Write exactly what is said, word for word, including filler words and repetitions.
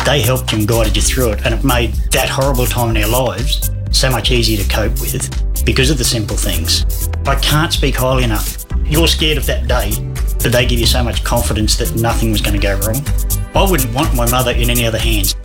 They helped you and guided you through it, and it made that horrible time in our lives so much easier to cope with because of the simple things. I can't speak highly enough. You're scared of that day, but they give you so much confidence that nothing was going to go wrong. I wouldn't want my mother in any other hands.